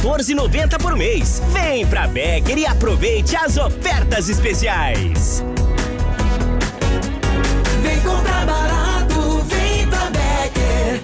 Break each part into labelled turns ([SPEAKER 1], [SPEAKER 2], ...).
[SPEAKER 1] 14,90 por mês. Vem pra Becker e aproveite as ofertas especiais.
[SPEAKER 2] Vem comprar barato, vem pra Becker.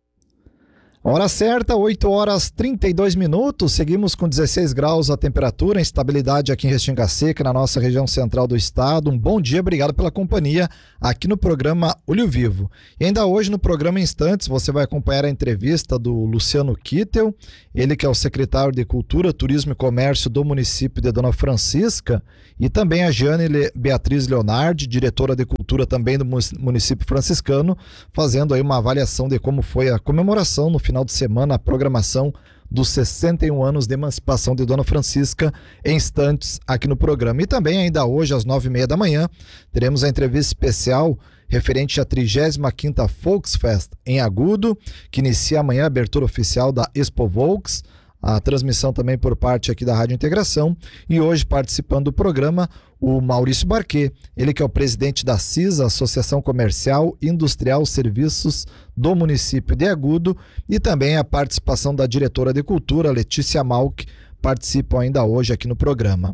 [SPEAKER 3] Hora certa, 8 horas 32 minutos, seguimos com 16 graus a temperatura, instabilidade aqui em Restinga Seca, na nossa região central do estado. Um bom dia, obrigado pela companhia aqui no programa Olho Vivo. E ainda hoje no programa Instantes você vai acompanhar a entrevista do Luciano Kittel, ele que é o secretário de Cultura, Turismo e Comércio do município de Dona Francisca, e também a Jane Beatriz Leonardi, diretora de Cultura também do município franciscano, fazendo aí uma avaliação de como foi a comemoração no final de semana, a programação dos 61 anos de emancipação de Dona Francisca, em instantes aqui no programa. E também ainda hoje às 9h30 da manhã teremos a entrevista especial referente à 35ª Volksfest em Agudo, que inicia amanhã a abertura oficial da Expo Volks, a transmissão também por parte aqui da Rádio Integração, e hoje participando do programa o Maurício Barquet, ele que é o presidente da CISA, Associação Comercial e Industrial Serviços do município de Agudo, e também a participação da diretora de Cultura, Letícia Malck, participam ainda hoje aqui no programa.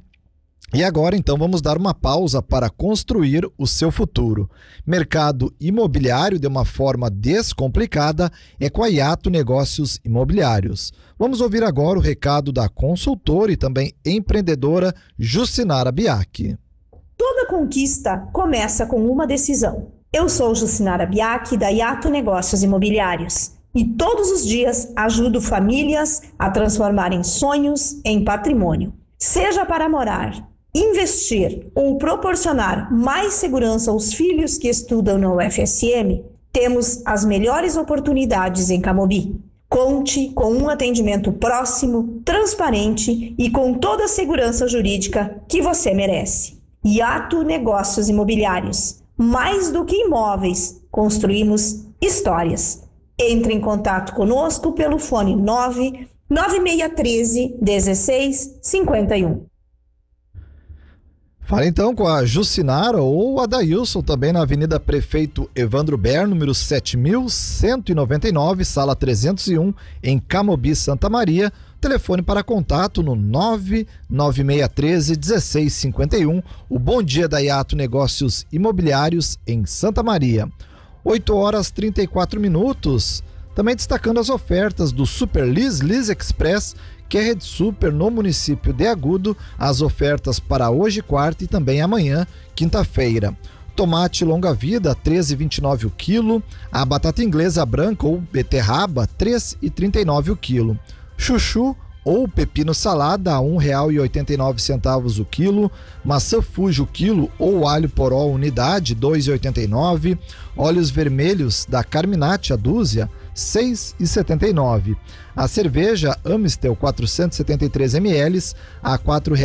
[SPEAKER 3] E agora, então, vamos dar uma pausa para construir o seu futuro. Mercado imobiliário de uma forma descomplicada é com a Yato Negócios Imobiliários. Vamos ouvir agora o recado da consultora e também empreendedora Jucinara Biaki.
[SPEAKER 4] Toda conquista começa com uma decisão. Eu sou Jucinara Biaki, da Yato Negócios Imobiliários. E todos os dias ajudo famílias a transformarem sonhos em patrimônio. Seja para morar, investir ou proporcionar mais segurança aos filhos que estudam na UFSM, temos as melhores oportunidades em Camobi. Conte com um atendimento próximo, transparente e com toda a segurança jurídica que você merece. Yato Negócios Imobiliários. Mais do que imóveis, construímos histórias. Entre em contato conosco pelo fone 99613 1651.
[SPEAKER 3] Fala então com a Jucinara ou a Dailson, também na Avenida Prefeito Evandro Ber, número 7199, sala 301, em Camobi, Santa Maria. Telefone para contato no 99613 1651. O Bom Dia da Yato Negócios Imobiliários em Santa Maria. 8 horas 34 minutos. Também destacando as ofertas do Super Liz Express, que é rede super no município de Agudo, as ofertas para hoje, quarta, e também amanhã, quinta-feira. Tomate longa vida, R$ 13,29 o quilo. A batata inglesa branca ou beterraba, R$ 3,39 o quilo. Chuchu ou pepino salada, a R$ 1,89 o quilo. Maçã Fuji o quilo ou alho poró unidade, R$ 2,89. Óleos vermelhos da Carminati, a dúzia, R$ 6,79. A cerveja Amstel 473 ml a R$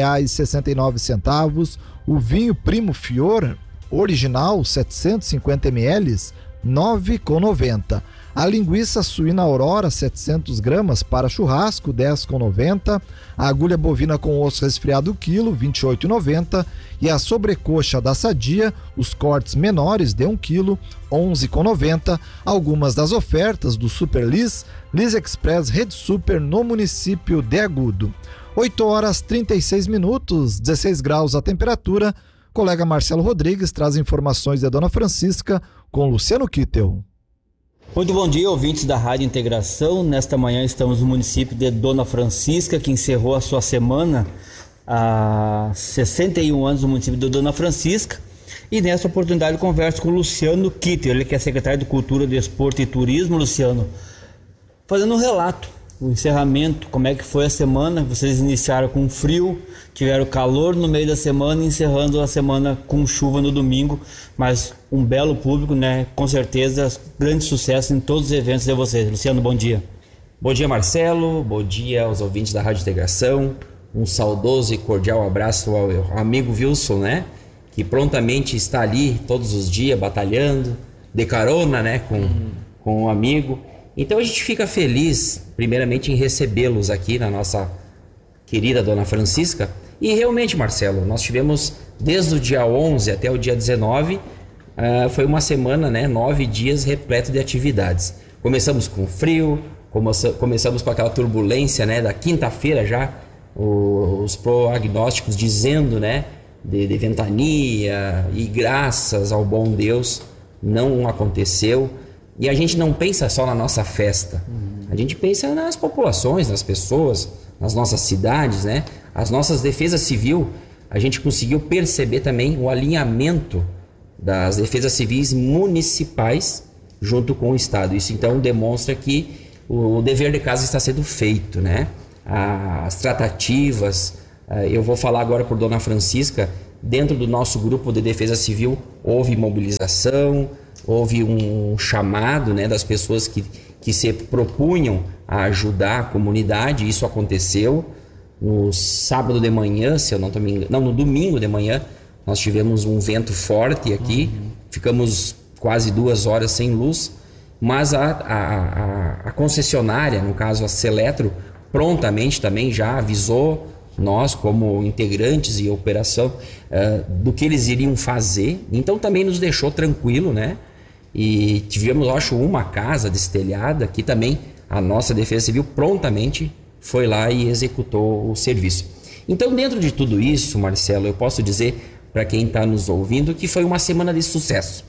[SPEAKER 3] 4,69. O vinho Primo Fior original 750 ml, R$ 9,90. A linguiça suína Aurora 700 gramas para churrasco, R$ 10,90. A agulha bovina com osso resfriado quilo, R$ 28,90. E a sobrecoxa da Sadia, os cortes menores de 1 quilo, R$ 11,90. Algumas das ofertas do Super Liz Express Rede Super no município de Agudo. 8 horas 36 minutos, 16 graus a temperatura. Colega Marcelo Rodrigues traz informações da Dona Francisca com Luciano Kittel.
[SPEAKER 5] Muito bom dia, ouvintes da Rádio Integração. Nesta manhã estamos no município de Dona Francisca, que encerrou a sua semana há 61 anos no município de Dona Francisca. E nesta oportunidade eu converso com o Luciano Kittel, ele que é secretário de Cultura, Desporto e Turismo. Luciano, fazendo um relato, o encerramento, como é que foi a semana? Vocês iniciaram com frio, tiveram calor no meio da semana, encerrando a semana com chuva no domingo, mas um belo público, né? Com certeza, grande sucesso em todos os eventos de vocês. Luciano, bom dia.
[SPEAKER 6] Bom dia, Marcelo, bom dia aos ouvintes da Rádio Integração, um saudoso e cordial abraço ao amigo Wilson, né? Que prontamente está ali todos os dias, batalhando, de carona, né? Com um amigo. Então a gente fica feliz, primeiramente, em recebê-los aqui na nossa querida Dona Francisca. E realmente, Marcelo, nós tivemos desde o dia 11 até o dia 19, foi uma semana, né, 9 dias repleto de atividades. Começamos com frio, começamos com aquela turbulência, né, da quinta-feira já, os prognósticos dizendo, né, de ventania, e graças ao bom Deus não aconteceu. E a gente não pensa só na nossa festa, a gente pensa nas populações, nas pessoas, nas nossas cidades, né? As nossas defesas civil, a gente conseguiu perceber também o alinhamento das defesas civis municipais junto com o Estado. Isso então demonstra que o dever de casa está sendo feito, né? As tratativas, eu vou falar agora por Dona Francisca, dentro do nosso grupo de defesa civil houve mobilização, houve um chamado, né, das pessoas que se propunham a ajudar a comunidade. Isso aconteceu no sábado de manhã, se eu não estou me enganando, não, no domingo de manhã nós tivemos um vento forte aqui, ficamos quase 2 horas sem luz, mas a concessionária, no caso a Seletro, prontamente também já avisou nós como integrantes e operação do que eles iriam fazer, então também nos deixou tranquilo, né? E tivemos, acho, uma casa destelhada que também a nossa Defesa Civil prontamente foi lá e executou o serviço. Então, dentro de tudo isso, Marcelo, eu posso dizer para quem está nos ouvindo que foi uma semana de sucesso.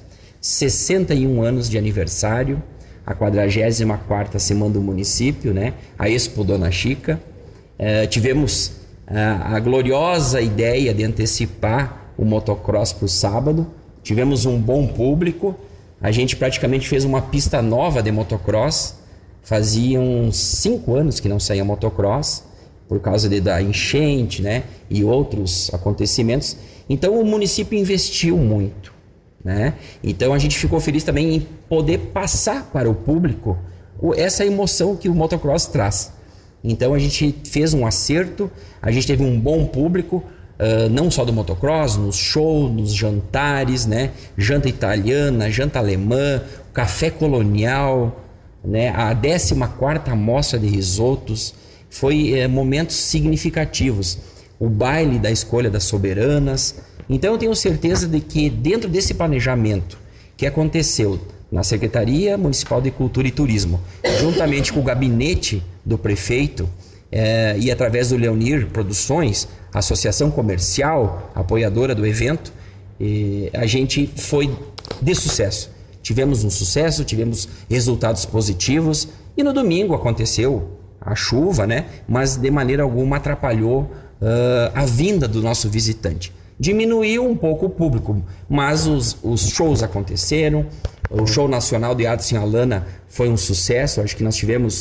[SPEAKER 6] 61 anos de aniversário, a 44ª semana do município, né? A Expo Dona Chica. Tivemos a gloriosa ideia de antecipar o motocross para o sábado. Tivemos um bom público. A gente praticamente fez uma pista nova de motocross. Faziam 5 anos que não saía motocross, por causa da enchente, né? E outros acontecimentos. Então o município investiu muito, né? Então a gente ficou feliz também em poder passar para o público essa emoção que o motocross traz. Então a gente fez um acerto, a gente teve um bom público, não só do motocross, nos shows, nos jantares, né? Janta italiana, janta alemã, café colonial, né? A 14ª mostra de risotos. Foi momentos significativos. O baile da escolha das soberanas. Então eu tenho certeza de que dentro desse planejamento que aconteceu na Secretaria Municipal de Cultura e Turismo, juntamente com o gabinete do prefeito e através do Leonir Produções, associação comercial apoiadora do evento, a gente foi de sucesso. Tivemos um sucesso, tivemos resultados positivos e no domingo aconteceu a chuva, né? Mas de maneira alguma atrapalhou a vinda do nosso visitante. Diminuiu um pouco o público, mas os shows aconteceram. O show nacional de Adson e Alana foi um sucesso. Acho que nós tivemos,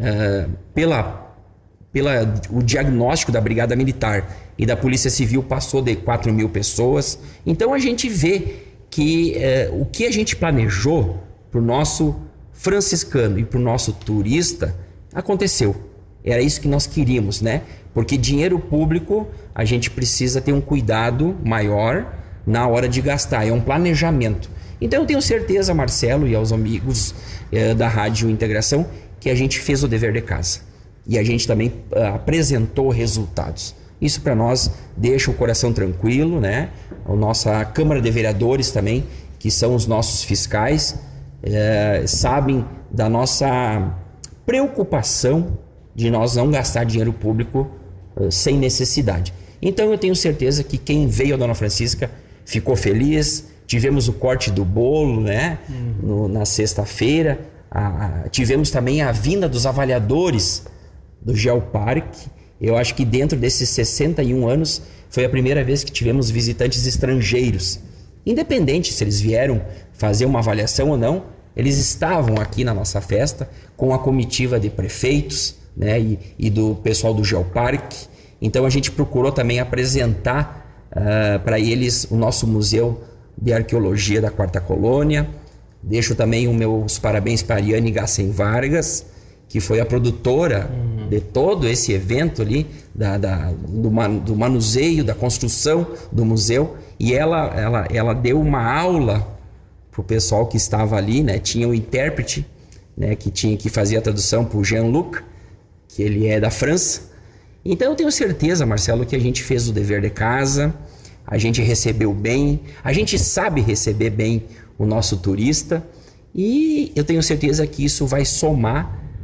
[SPEAKER 6] o diagnóstico da Brigada Militar e da Polícia Civil passou de 4.000 pessoas. Então a gente vê que o que a gente planejou para o nosso franciscano e para o nosso turista aconteceu. Era isso que nós queríamos, né? Porque dinheiro público a gente precisa ter um cuidado maior na hora de gastar, é um planejamento. Então eu tenho certeza, Marcelo, e aos amigos da Rádio Integração, que a gente fez o dever de casa. E a gente também apresentou resultados. Isso para nós deixa o coração tranquilo, né? A nossa Câmara de Vereadores também, que são os nossos fiscais, sabem da nossa preocupação de nós não gastar dinheiro público sem necessidade. Então eu tenho certeza que quem veio a Dona Francisca ficou feliz. Tivemos o corte do bolo, né? Na sexta-feira. Tivemos também a vinda dos avaliadores do Geoparque. Eu acho que dentro desses 61 anos foi a primeira vez que tivemos visitantes estrangeiros. Independente se eles vieram fazer uma avaliação ou não, eles estavam aqui na nossa festa com a comitiva de prefeitos, né, e do pessoal do Geoparque. Então a gente procurou também apresentar para eles o nosso Museu de Arqueologia da 4ª Colônia. Deixo também os meus parabéns para a Ariane Gassen Vargas, que foi a produtora de todo esse evento ali, do manuseio, da construção do museu. E ela deu uma aula para o pessoal que estava ali, né? Tinha um intérprete, né, que tinha que fazer a tradução para o Jean-Luc, que ele é da França. Então eu tenho certeza, Marcelo, que a gente fez o dever de casa, a gente recebeu bem, a gente sabe receber bem o nosso turista, e eu tenho certeza que isso vai somar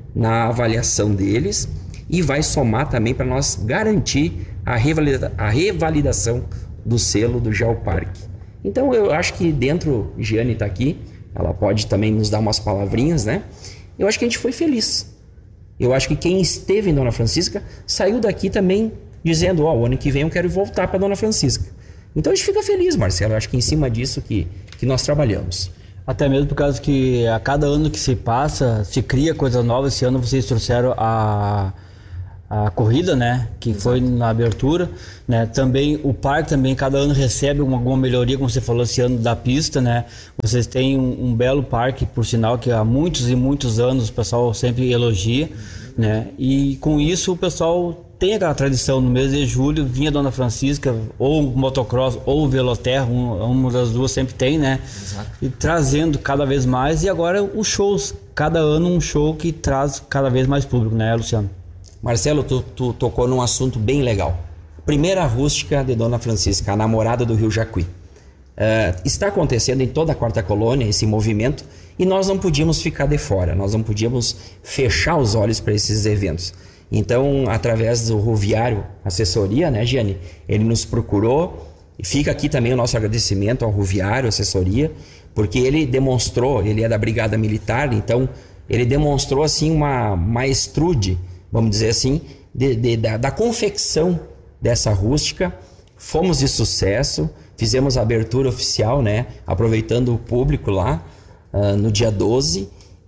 [SPEAKER 6] na avaliação deles e vai somar também para nós garantir a revalidação do selo do Geoparque. Então eu acho que dentro, Giane está aqui, ela pode também nos dar umas palavrinhas, né? Eu acho que a gente foi feliz. Eu acho que quem esteve em Dona Francisca saiu daqui também dizendo, o ano que vem eu quero voltar para Dona Francisca. Então a gente fica feliz, Marcelo. Eu acho que em cima disso que nós trabalhamos.
[SPEAKER 5] Até mesmo por causa que a cada ano que se passa, se cria coisa nova. Esse ano vocês trouxeram a corrida, né? Que Exato. Foi na abertura, né? Também o parque também cada ano recebe alguma melhoria, como você falou, esse ano da pista, né? Vocês têm um belo parque, por sinal, que há muitos e muitos anos o pessoal sempre elogia, né? E com isso o pessoal tem aquela tradição, no mês de julho vinha Dona Francisca, ou motocross, ou veloterra, uma das duas sempre tem, né? Exato. E trazendo cada vez mais, e agora os shows, cada ano um show que traz cada vez mais público, né, Luciano?
[SPEAKER 6] Marcelo, tu tocou num assunto bem legal. Primeira rústica de Dona Francisca, a namorada do Rio Jacuí. Está acontecendo em toda a Quarta Colônia esse movimento e nós não podíamos ficar de fora, nós não podíamos fechar os olhos para esses eventos. Então, através do Roviário Assessoria, né, Giane, ele nos procurou e fica aqui também o nosso agradecimento ao Roviário Assessoria, porque ele demonstrou, ele é da Brigada Militar, então ele demonstrou assim uma maestrude, vamos dizer assim, da confecção dessa rústica. Fomos de sucesso, fizemos a abertura oficial, né, aproveitando o público lá no dia 12.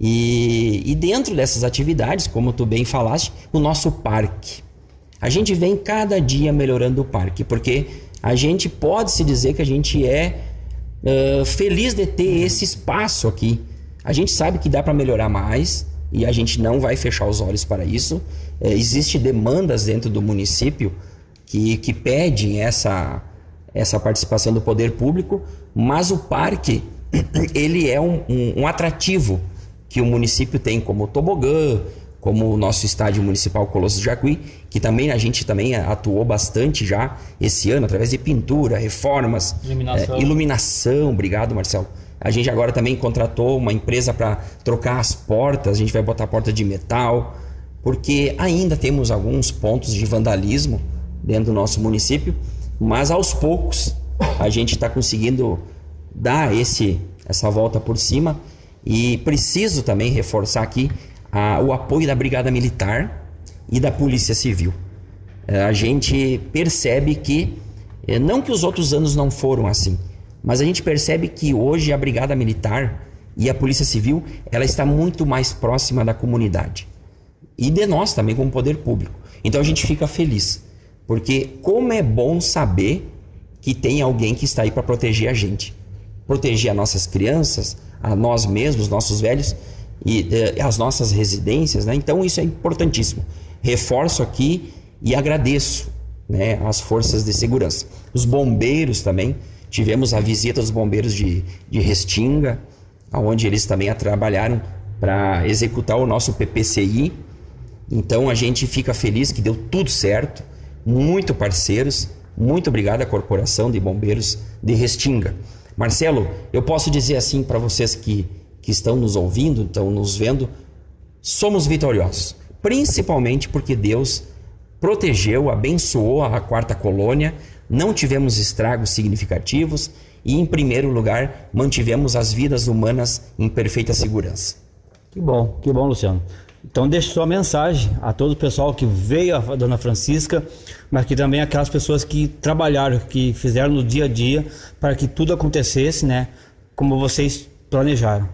[SPEAKER 6] E dentro dessas atividades, como tu bem falaste, o nosso parque. A gente vem cada dia melhorando o parque, porque a gente pode se dizer que a gente é feliz de ter esse espaço aqui. A gente sabe que dá para melhorar mais, e a gente não vai fechar os olhos para isso. Existem demandas dentro do município que pedem essa participação do poder público, mas o parque ele é um atrativo que o município tem, como o tobogã, como o nosso estádio municipal Colosso do Jacuí, que também a gente também atuou bastante já esse ano, através de pintura, reformas, iluminação. Obrigado, Marcelo. A gente agora também contratou uma empresa para trocar as portas, a gente vai botar porta de metal, porque ainda temos alguns pontos de vandalismo dentro do nosso município, mas aos poucos a gente está conseguindo dar essa volta por cima. E preciso também reforçar aqui o apoio da Brigada Militar e da Polícia Civil. A gente percebe que, não que os outros anos não foram assim, mas a gente percebe que hoje a Brigada Militar e a Polícia Civil, ela está muito mais próxima da comunidade. E de nós também como poder público. Então a gente fica feliz, porque como é bom saber que tem alguém que está aí para proteger a gente. Proteger as nossas crianças, a nós mesmos, nossos velhos e as nossas residências, né? Então isso é importantíssimo. Reforço aqui e agradeço, né, as forças de segurança. Os bombeiros também, tivemos a visita dos bombeiros de Restinga, onde eles também trabalharam para executar o nosso PPCI. Então a gente fica feliz que deu tudo certo, muito parceiros, muito obrigado à Corporação de Bombeiros de Restinga. Marcelo, eu posso dizer assim para vocês que estão nos ouvindo, estão nos vendo, somos vitoriosos, principalmente porque Deus protegeu, abençoou a Quarta Colônia, não tivemos estragos significativos e, em primeiro lugar, mantivemos as vidas humanas em perfeita segurança.
[SPEAKER 5] Que bom, Luciano. Então deixe sua mensagem a todo o pessoal que veio a Dona Francisca, mas que também aquelas pessoas que trabalharam, que fizeram no dia a dia para que tudo acontecesse, né, como vocês planejaram.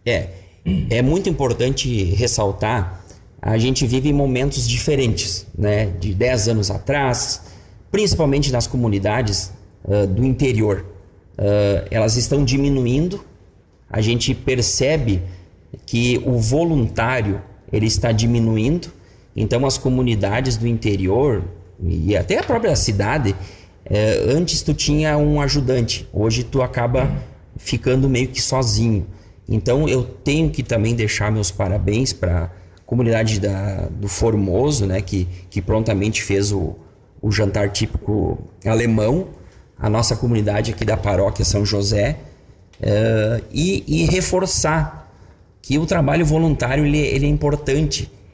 [SPEAKER 6] É muito importante ressaltar, a gente vive momentos diferentes, né, de 10 anos atrás, principalmente nas comunidades do interior. Elas estão diminuindo, a gente percebe que o voluntário ele está diminuindo, então as comunidades do interior e até a própria cidade, antes tu tinha um ajudante, hoje tu acaba ficando meio que sozinho. Então eu tenho que também deixar meus parabéns para a comunidade do Formoso, né, que prontamente fez o jantar típico alemão, a nossa comunidade aqui da paróquia São José, e reforçar que o trabalho voluntário ele é importante,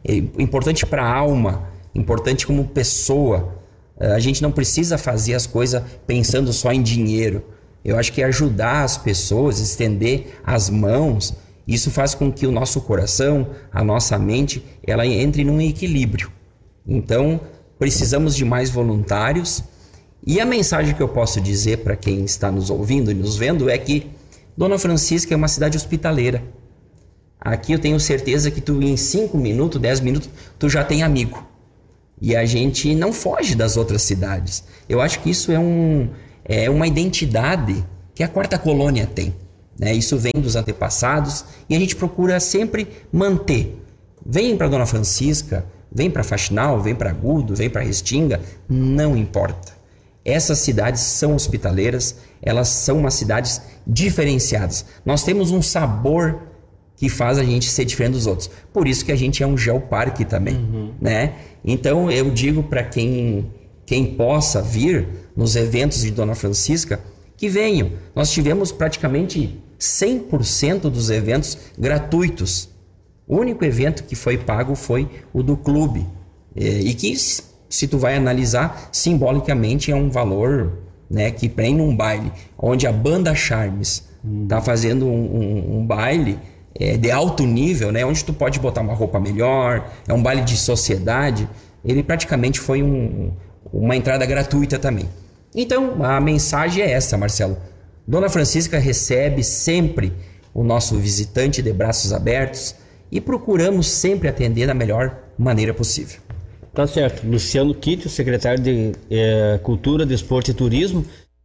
[SPEAKER 6] é importante para a alma, importante como pessoa. A gente não precisa fazer as coisas pensando só em dinheiro. Eu acho que ajudar as pessoas, estender as mãos, isso faz com que o nosso coração, a nossa mente, ela entre num equilíbrio. Então, precisamos de mais voluntários. E a mensagem que eu posso dizer para quem está nos ouvindo e nos vendo é que Dona Francisca é uma cidade hospitaleira. Aqui eu tenho certeza que tu em 5 minutos, 10 minutos, tu já tem amigo. E a gente não foge das outras cidades. Eu acho que isso é uma identidade que a Quarta Colônia tem, né? Isso vem dos antepassados e a gente procura sempre manter. Vem para Dona Francisca, vem para Faxinal, vem para Agudo, vem para Restinga, não importa. Essas cidades são hospitaleiras, elas são umas cidades diferenciadas. Nós temos um sabor que faz a gente ser diferente dos outros. Por isso que a gente é um geoparque também, né? Então eu digo para quem possa vir nos eventos de Dona Francisca, que venham. Nós tivemos praticamente 100% dos eventos gratuitos. O único evento que foi pago foi o do clube. E que, se tu vai analisar, simbolicamente é um valor, né, que prende um baile, onde a banda Charmes está fazendo um baile de alto nível, né, onde tu pode botar uma roupa melhor, é um baile de sociedade. Ele praticamente foi uma entrada gratuita também. Então, a mensagem é essa, Marcelo. Dona Francisca recebe sempre o nosso visitante de braços abertos e procuramos sempre atender da melhor maneira possível.
[SPEAKER 5] Tá certo. Luciano Kitt, secretário de Cultura, Desporto e Turismo.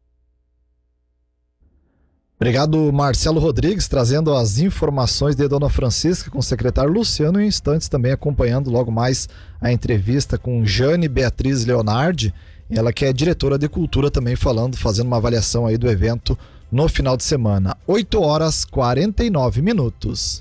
[SPEAKER 3] Obrigado, Marcelo Rodrigues, trazendo as informações de Dona Francisca com o secretário Luciano, em instantes também acompanhando logo mais a entrevista com Jane Beatriz Leonardi, ela que é diretora de cultura também fazendo uma avaliação aí do evento no final de semana. 8h49.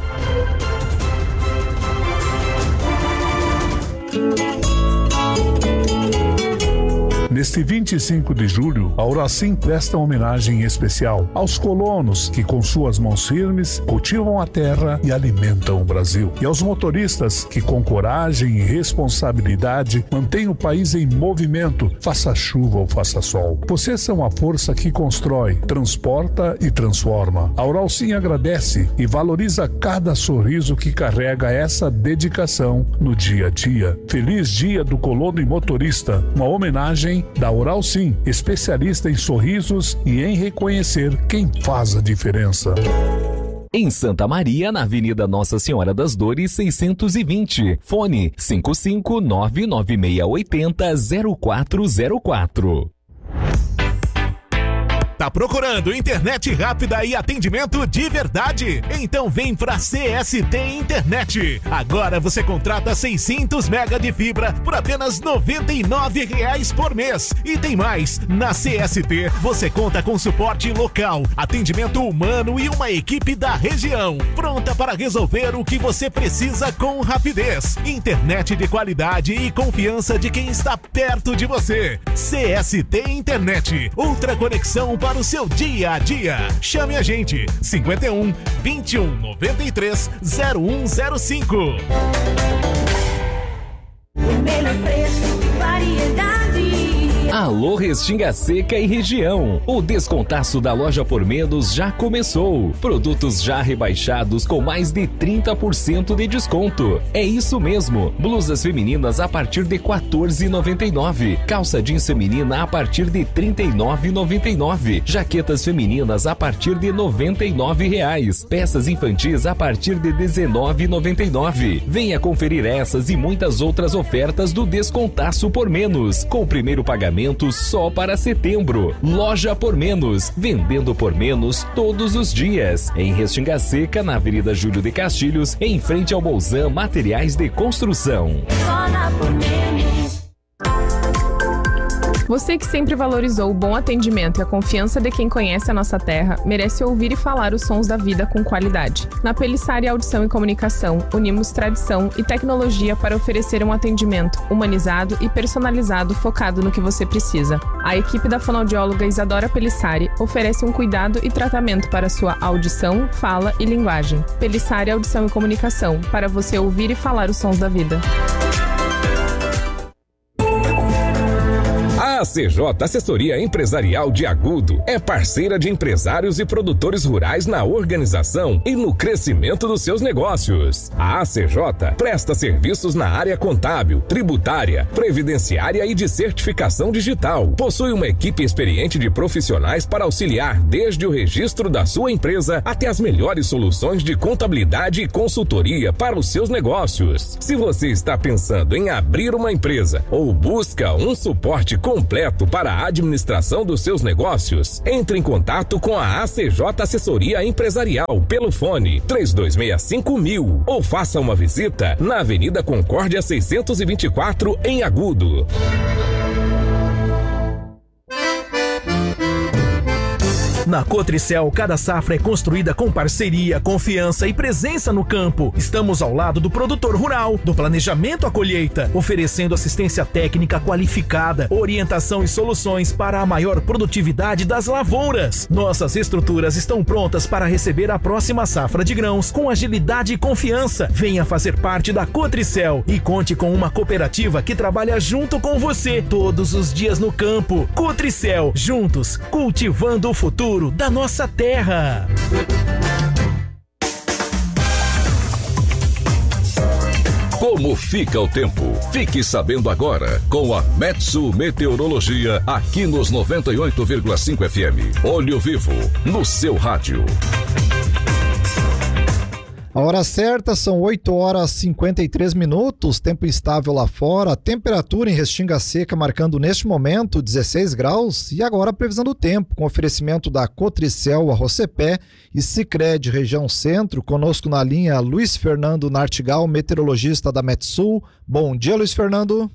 [SPEAKER 7] Neste 25 de julho, a Uralsim presta homenagem especial aos colonos que, com suas mãos firmes, cultivam a terra e alimentam o Brasil. E aos motoristas que, com coragem e responsabilidade, mantêm o país em movimento, faça chuva ou faça sol. Vocês são a força que constrói, transporta e transforma. A Uralsim agradece e valoriza cada sorriso que carrega essa dedicação no dia a dia. Feliz Dia do Colono e Motorista, uma homenagem da Uralsim, especialista em sorrisos e em reconhecer quem faz a diferença.
[SPEAKER 8] Em Santa Maria, na Avenida Nossa Senhora das Dores, 620. Fone 55996800404.
[SPEAKER 9] Tá procurando internet rápida e atendimento de verdade? Então vem pra CST Internet. Agora você contrata 600 mega de fibra por apenas R$ 99,00 por mês. E tem mais, na CST você conta com suporte local, atendimento humano e uma equipe da região, pronta para resolver o que você precisa com rapidez. Internet de qualidade e confiança de quem está perto de você. CST Internet, ultra conexão para o seu dia a dia. Chame a gente, 51 21 93 0105.
[SPEAKER 2] O melhor preço, variedade.
[SPEAKER 8] Alô Restinga Seca e região. O descontaço da Loja Por Menos já começou. Produtos já rebaixados com mais de 30% de desconto. É isso mesmo. Blusas femininas a partir de R$ 14,99. Calça jeans feminina a partir de R$ 39,99. Jaquetas femininas a partir de R$ 99,00. Peças infantis a partir de R$ 19,99. Venha conferir essas e muitas outras ofertas do descontaço Por Menos, com o primeiro pagamento só para setembro. Loja Por Menos, vendendo por menos todos os dias. Em Restinga Seca, na Avenida Júlio de Castilhos, em frente ao Bolzan Materiais de Construção.
[SPEAKER 2] Só na Por Menos.
[SPEAKER 10] Você que sempre valorizou o bom atendimento e a confiança de quem conhece a nossa terra, merece ouvir e falar os sons da vida com qualidade. Na Pelissari Audição e Comunicação, unimos tradição e tecnologia para oferecer um atendimento humanizado e personalizado focado no que você precisa. A equipe da fonoaudióloga Isadora Pelissari oferece um cuidado e tratamento para sua audição, fala e linguagem. Pelissari Audição e Comunicação, para você ouvir e falar os sons da vida.
[SPEAKER 8] A ACJ Assessoria Empresarial de Agudo é parceira de empresários e produtores rurais na organização e no crescimento dos seus negócios. A ACJ presta serviços na área contábil, tributária, previdenciária e de certificação digital. Possui uma equipe experiente de profissionais para auxiliar desde o registro da sua empresa até as melhores soluções de contabilidade e consultoria para os seus negócios. Se você está pensando em abrir uma empresa ou busca um suporte completo para a administração dos seus negócios, entre em contato com a ACJ Assessoria Empresarial pelo fone 3265.000 ou faça uma visita na Avenida Concórdia 624 em Agudo.
[SPEAKER 11] Na Cotricel, cada safra é construída com parceria, confiança e presença no campo. Estamos ao lado do produtor rural, do planejamento à colheita, oferecendo assistência técnica qualificada, orientação e soluções para a maior produtividade das lavouras. Nossas estruturas estão prontas para receber a próxima safra de grãos com agilidade e confiança. Venha fazer parte da Cotricel e conte com uma cooperativa que trabalha junto com você todos os dias no campo. Cotricel, juntos, cultivando o futuro da nossa terra.
[SPEAKER 8] Como fica o tempo? Fique sabendo agora com a Metsu Meteorologia aqui nos 98,5 FM. Olho Vivo, no seu rádio.
[SPEAKER 3] A hora certa são 8 horas e 53 minutos, tempo instável lá fora, temperatura em Restinga Seca marcando neste momento 16 graus e agora a previsão do tempo com oferecimento da Cotricel, Arrocepé e Sicredi região centro. Conosco na linha Luiz Fernando Nartigal, meteorologista da Metsul. Bom dia, Luiz Fernando.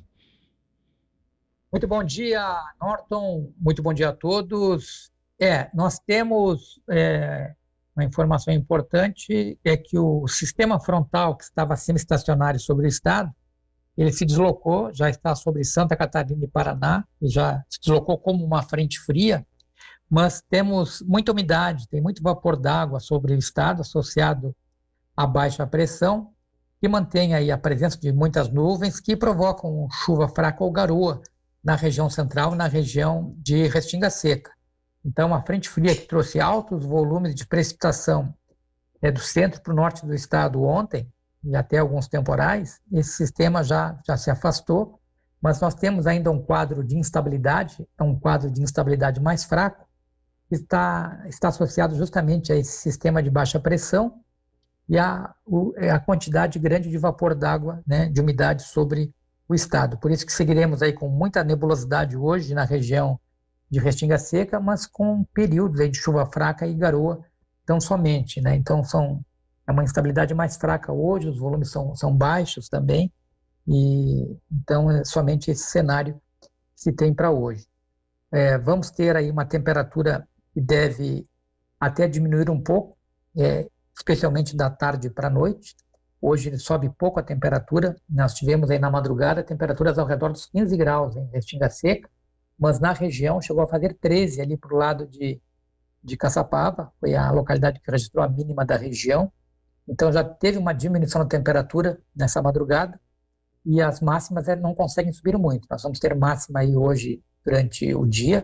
[SPEAKER 12] Muito bom dia, Norton, muito bom dia a todos. Nós temos... Uma informação importante é que o sistema frontal que estava sendo estacionário sobre o estado, ele se deslocou, já está sobre Santa Catarina e Paraná, e já se deslocou como uma frente fria, mas temos muita umidade, tem muito vapor d'água sobre o estado associado à baixa pressão, que mantém aí a presença de muitas nuvens que provocam chuva fraca ou garoa na região central e na região de Restinga Seca. Então, a frente fria que trouxe altos volumes de precipitação do centro para o norte do estado ontem, e até alguns temporais, esse sistema já se afastou, mas nós temos ainda um quadro de instabilidade, um quadro de instabilidade mais fraco, que está associado justamente a esse sistema de baixa pressão e a quantidade grande de vapor d'água, né, de umidade sobre o estado. Por isso que seguiremos aí com muita nebulosidade hoje na região de Restinga Seca, mas com períodos aí de chuva fraca e garoa tão somente, né? Então é uma instabilidade mais fraca hoje, os volumes são baixos também, e então é somente esse cenário que se tem para hoje. Vamos ter aí uma temperatura que deve até diminuir um pouco, especialmente da tarde para a noite. Hoje sobe pouco a temperatura, nós tivemos aí na madrugada temperaturas ao redor dos 15 graus em Restinga Seca, mas na região chegou a fazer 13 ali para o lado de Caçapava, foi a localidade que registrou a mínima da região. Então já teve uma diminuição da temperatura nessa madrugada e as máximas não conseguem subir muito. Nós vamos ter máxima aí hoje durante o dia,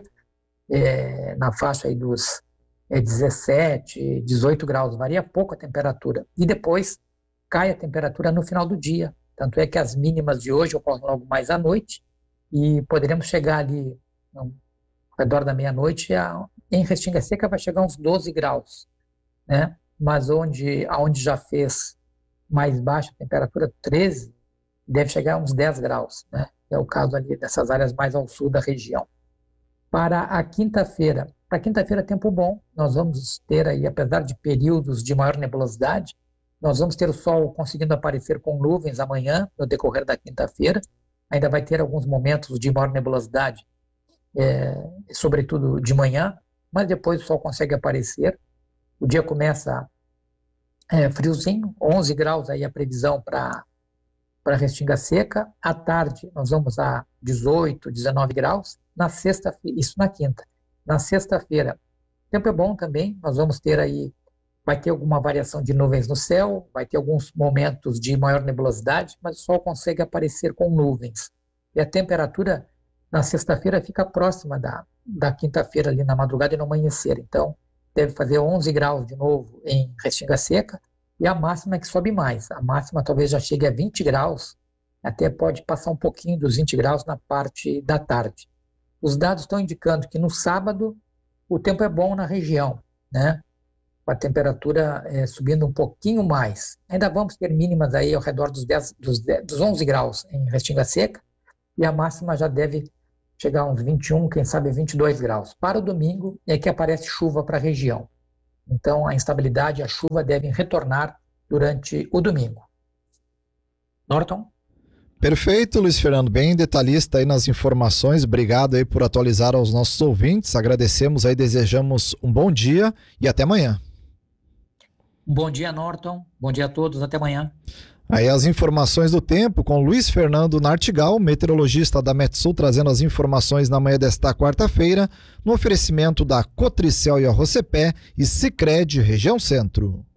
[SPEAKER 12] na faixa aí dos 17, 18 graus, varia pouco a temperatura. E depois cai a temperatura no final do dia. Tanto é que as mínimas de hoje ocorrem logo mais à noite e poderemos chegar ali ao redor da meia-noite, em Restinga Seca vai chegar uns 12 graus, né? Mas aonde já fez mais baixa temperatura, 13, deve chegar a uns 10 graus, né? É o caso ali dessas áreas mais ao sul da região. Para a quinta-feira, tempo bom, nós vamos ter aí, apesar de períodos de maior nebulosidade, nós vamos ter o sol conseguindo aparecer com nuvens amanhã, no decorrer da quinta-feira, ainda vai ter alguns momentos de maior nebulosidade sobretudo de manhã, mas depois o sol consegue aparecer. O dia começa friozinho, 11 graus aí a previsão para Restinga Seca. À tarde nós vamos a 18, 19 graus. Na sexta-feira, isso na quinta. Na sexta-feira, o tempo é bom também, nós vamos ter aí, vai ter alguma variação de nuvens no céu, vai ter alguns momentos de maior nebulosidade, mas o sol consegue aparecer com nuvens. E a temperatura na sexta-feira fica próxima da quinta-feira, ali na madrugada e no amanhecer. Então, deve fazer 11 graus de novo em Restinga Seca, e a máxima é que sobe mais. A máxima talvez já chegue a 20 graus, até pode passar um pouquinho dos 20 graus na parte da tarde. Os dados estão indicando que no sábado o tempo é bom na região, né? Com a temperatura subindo um pouquinho mais. Ainda vamos ter mínimas aí ao redor dos 11 graus em Restinga Seca, e a máxima já deve chegar a uns 21, quem sabe 22 graus. Para o domingo é que aparece chuva para a região. Então a instabilidade e a chuva devem retornar durante o domingo. Norton?
[SPEAKER 3] Perfeito, Luiz Fernando, bem detalhista aí nas informações, obrigado aí por atualizar aos nossos ouvintes, agradecemos aí, desejamos um bom dia e até amanhã.
[SPEAKER 12] Bom dia, Norton, bom dia a todos, até amanhã.
[SPEAKER 3] Aí as informações do tempo com Luiz Fernando Nartigal, meteorologista da Metsul, trazendo as informações na manhã desta quarta-feira, no oferecimento da Cotricel e Arrocepé e Sicredi Região Centro.